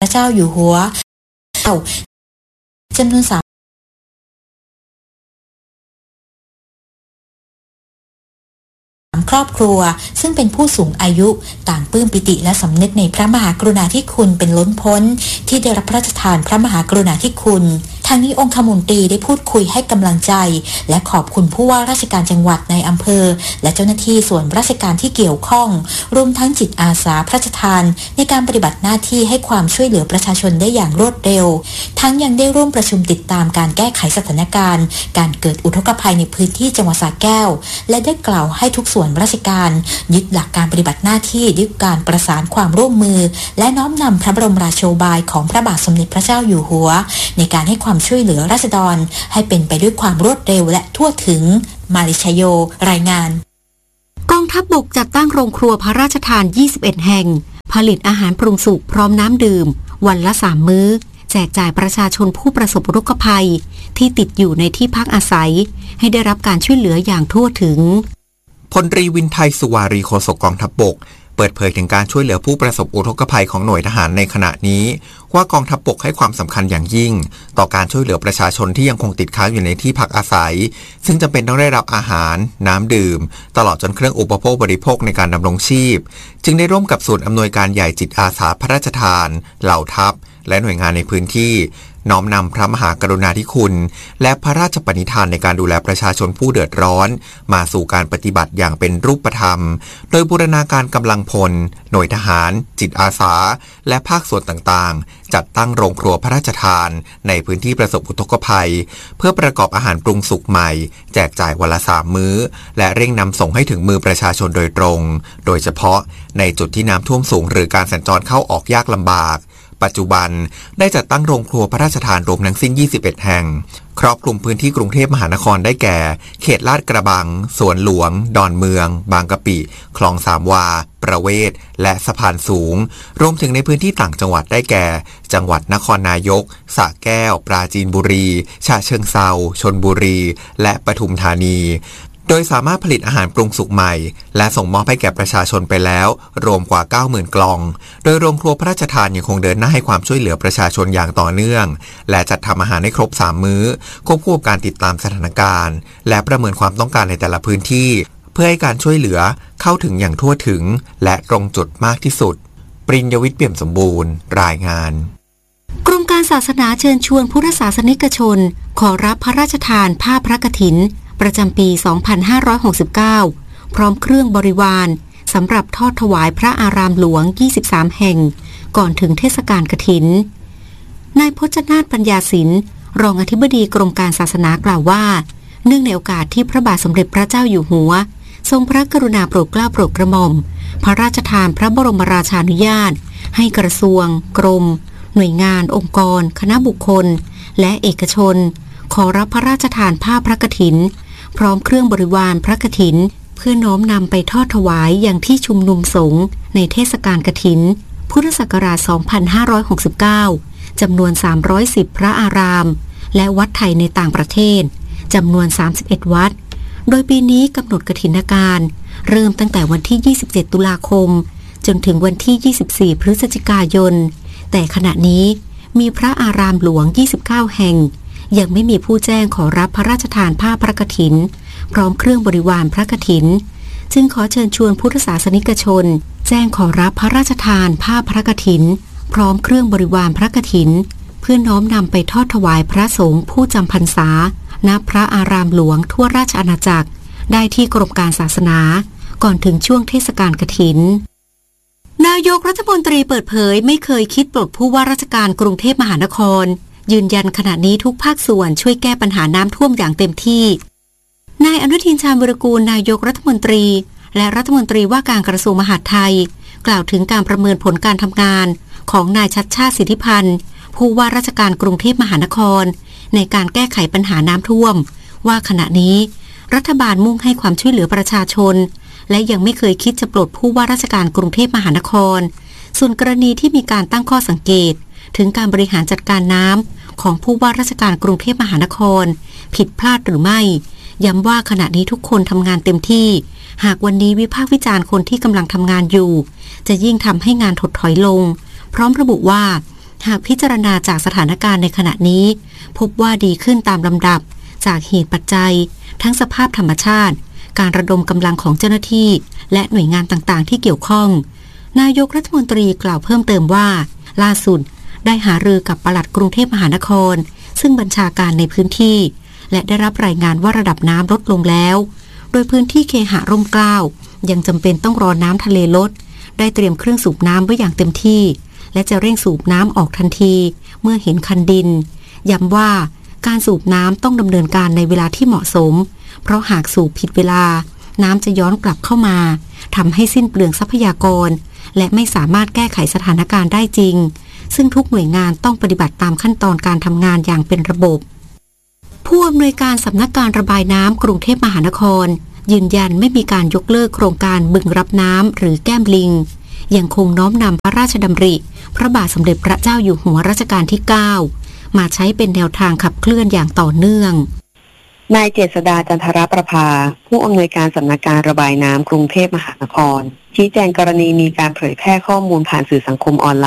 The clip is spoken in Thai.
พระเจ้าอยู่หัวจำนวนครอบครัวซึ่งเป็นผู้สูงอายุต่างปลื้มปิติและสำนึกในพระมหากรุณาธิคุณเป็นล้นพ้นที่ได้รับพระราชทานพระมหากรุณาธิคุณทางนี้องคมนตรีได้พูดคุยให้กำลังใจและขอบคุณผู้ว่าราชการจังหวัดในอำเภอและเจ้าหน้าที่ส่วนราชการที่เกี่ยวข้องรวมทั้งจิตอาสาพระราชทานในการปฏิบัติหน้าที่ให้ความช่วยเหลือประชาชนได้อย่างรวดเร็วทั้งยังได้ร่วมประชุมติดตามการแก้ไขสถานการณ์การเกิดอุทกภัยในพื้นที่จังหวัดสระแก้วและได้กล่าวให้ทุกส่วนราชการยึดหลักการปฏิบัติหน้าที่ด้วยการประสานความร่วมมือและน้อมนำพระบรมราโชบายของพระบาทสมเด็จพระเจ้าอยู่หัวในการให้ความช่วยเหลือราษฎรให้เป็นไปด้วยความรวดเร็วและทั่วถึงมาริชโยรายงานกองทัพบกจัดตั้งโรงครัวพระราชทาน21แห่งผลิตอาหารปรุงสุกพร้อมน้ำดื่มวันละ3มื้อแจกจ่ายประชาชนผู้ประสบอุทกภัยที่ติดอยู่ในที่พักอาศัยให้ได้รับการช่วยเหลืออย่างทั่วถึงพลตรีวินไทยสุวารีโฆษกกองทัพบกเปิดเผยถึงการช่วยเหลือผู้ประสบอุทกภัยของหน่วยทหารในขณะนี้ว่ากองทัพบกให้ความสำคัญอย่างยิ่งต่อการช่วยเหลือประชาชนที่ยังคงติดค้างอยู่ในที่พักอาศัยซึ่งจำเป็นต้องได้รับอาหารน้ำดื่มตลอดจนเครื่องอุปโภคบริโภคในการดำรงชีพจึงได้ร่วมกับศูนย์อำนวยการใหญ่จิตอาสาพระราชทานเหล่าทัพและหน่วยงานในพื้นที่น้อมนำพระมหากรุณาธิคุณและพระราชปณิธานในการดูแลประชาชนผู้เดือดร้อนมาสู่การปฏิบัติอย่างเป็นรูปธรรมโดยบูรณาการกำลังพลหน่วยทหารจิตอาสาและภาคส่วนต่างๆจัดตั้งโรงครัวพระราชทานในพื้นที่ประสบอุทกภัยเพื่อประกอบอาหารปรุงสุกใหม่แจกจ่ายวันละ3มื้อและเร่งนำส่งให้ถึงมือประชาชนโดยตรงโดยเฉพาะในจุดที่น้ำท่วมสูงหรือการสัญจรเข้าออกยากลำบากปัจจุบันได้จัดตั้งโรงครัวพระราชทานรวมทั้งสิ้น21แห่งครอบคลุมพื้นที่กรุงเทพมหานครได้แก่เขตลาดกระบังสวนหลวงดอนเมืองบางกะปิคลองสามวาประเวศและสะพานสูงรวมถึงในพื้นที่ต่างจังหวัดได้แก่จังหวัดนครนายกสระแก้วปราจีนบุรีฉะเชิงเทราชลบุรีและปทุมธานีโดยสามารถผลิตอาหารปรุงสุกใหม่และส่งมอบให้แก่ประชาชนไปแล้วรวมกว่า 90,000 กล่องโดยโรงครัวพระราชทานยังคงเดินหน้าให้ความช่วยเหลือประชาชนอย่างต่อเนื่องและจัดทำอาหารให้ครบ3มื้อควบคู่กับการติดตามสถานการณ์และประเมินความต้องการในแต่ละพื้นที่เพื่อให้การช่วยเหลือเข้าถึงอย่างทั่วถึงและตรงจุดมากที่สุดปริญญวิทย์เปี่ยมสมบูรณ์รายงานกรมการศาสนาเชิญชวนพุทธศาสนิกชนขอรับพระราชทานผ้าพระกฐินประจำปี 2569 พร้อมเครื่องบริวารสำหรับทอดถวายพระอารามหลวง 23 แห่งก่อนถึงเทศกาลกฐินนายพจนาถปัญญาศิลป์รองอธิบดีกรมการศาสนากล่าวว่าเนื่องในโอกาสที่พระบาทสมเด็จพระเจ้าอยู่หัวทรงพระกรุณาโปรดเกล้าโปรดกระหม่อมพระราชทานพระบรมราชานุญาตให้กระทรวงกรมหน่วยงานองค์กรคณะบุคคลและเอกชนขอรับพระราชทานผ้าพระกฐินพร้อมเครื่องบริวารพระกฐินเพื่อน้อมนำไปทอดถวายอย่างที่ชุมนุมสงฆ์ในเทศกาลกฐินพุทธศักราช 2569 จำนวน 310 พระอารามและวัดไทยในต่างประเทศจำนวน 31 วัดโดยปีนี้กำหนดกฐินการเริ่มตั้งแต่วันที่ 27 ตุลาคมจนถึงวันที่ 24 พฤศจิกายนแต่ขณะนี้มีพระอารามหลวง 29 แห่งยังไม่มีผู้แจ้งขอรับพระราชทานผ้าพระกฐินพร้อมเครื่องบริวารพระกฐินจึงขอเชิญชวนพุทธศาสนิกชนแจ้งขอรับพระราชทานผ้าพระกฐินพร้อมเครื่องบริวารพระกฐินเพื่อน้อมนำไปทอดถวายพระสงฆ์ผู้จำพรรษาณพระอารามหลวงทั่วราชอาณาจักรได้ที่กรมการศาสนาก่อนถึงช่วงเทศกาลกฐินนายกรัฐมนตรีเปิดเผยไม่เคยคิดปลดผู้ว่าราชการกรุงเทพมหานครยืนยันขณะนี้ทุกภาคส่วนช่วยแก้ปัญหาน้ำท่วมอย่างเต็มที่นายอนุทินชาญวิรากูลนายกรัฐมนตรีและรัฐมนตรีว่าการกระทรวงมหาดไทยกล่าวถึงการประเมินผลการทำงานของนายชัชชาติสิทธิพันธ์ผู้ว่าราชการกรุงเทพมหานครในการแก้ไขปัญหาน้ำท่วมว่าขณะนี้รัฐบาลมุ่งให้ความช่วยเหลือประชาชนและยังไม่เคยคิดจะปลดผู้ว่าราชการกรุงเทพมหานครส่วนกรณีที่มีการตั้งข้อสังเกตถึงการบริหารจัดการน้ำของผู้ว่าราชการกรุงเทพมหานครผิดพลาดหรือไม่ย้ำว่าขณะนี้ทุกคนทำงานเต็มที่หากวันนี้วิพากษ์วิจารณ์คนที่กำลังทำงานอยู่จะยิ่งทำให้งานถดถอยลงพร้อมระบุว่าหากพิจารณาจากสถานการณ์ในขณะนี้พบว่าดีขึ้นตามลำดับจากเหตุปัจจัยทั้งสภาพธรรมชาติการระดมกำลังของเจ้าหน้าที่และหน่วยงานต่างๆที่เกี่ยวข้องนายกรัฐมนตรีกล่าวเพิ่มเติมว่าล่าสุดได้หารือกับปลัดกรุงเทพมหานครซึ่งบัญชาการในพื้นที่และได้รับรายงานว่าระดับน้ำลดลงแล้วโดยพื้นที่เคหะร่มเกล้ายังจำเป็นต้องรอน้ำทะเลลดได้เตรียมเครื่องสูบน้ำไว้อย่างเต็มที่และจะเร่งสูบน้ำออกทันทีเมื่อเห็นคันดินย้ำว่าการสูบน้ำต้องดำเนินการในเวลาที่เหมาะสมเพราะหากสูบผิดเวลาน้ำจะย้อนกลับเข้ามาทำให้สิ้นเปลืองทรัพยากรและไม่สามารถแก้ไขสถานการณ์ได้จริงซึ่งทุกหน่วยงานต้องปฏิบัติตามขั้นตอนการทำงานอย่างเป็นระบบผู้อำนวยการสำนักการระบายน้ำกรุงเทพมหานครยืนยันไม่มีการยกเลิกโครงการบึงรับน้ำหรือแก้มลิงยังคงน้อมนำพระราชดำริพระบาทสมเด็จพระเจ้าอยู่หัวรัชกาลที่ 9มาใช้เป็นแนวทางขับเคลื่อนอย่างต่อเนื่องนายเจษฎาจันทรประภาผู้อำนวยการสำนักการระบายน้ำกรุงเทพมหานครชี้แจงกรณีมีการเผยแพร่ข้อมูลผ่านสื่อสังคมออนไล